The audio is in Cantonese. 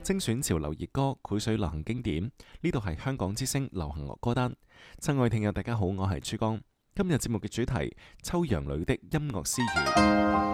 精選潮流熱歌、繪水流行經典。呢度係香港之聲流行樂歌單。親愛聽友大家好，我係珠江。今日節目嘅主題：秋陽裡的音樂詩語。